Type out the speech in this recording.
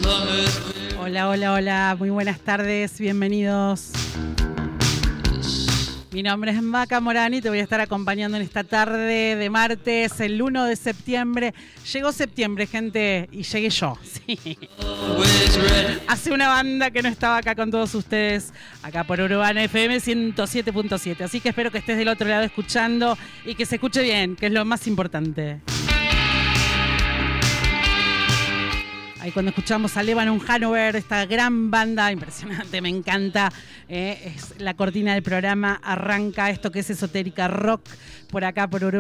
Hola, hola, hola, muy buenas tardes, bienvenidos. Mi nombre es Maca Morani, te voy a estar acompañando en esta tarde de martes, el 1 de septiembre. Llegó septiembre, gente, y llegué yo, sí. Hace una banda que no estaba acá con todos ustedes, acá por Urbana FM 107.7. Así que espero que estés del otro lado escuchando y que se escuche bien, que es lo más importante. Ahí cuando escuchamos a Lebanon Hanover, esta gran banda impresionante, me encanta, es la cortina del programa, arranca esto que es Esotérica Rock por acá por Uruguay.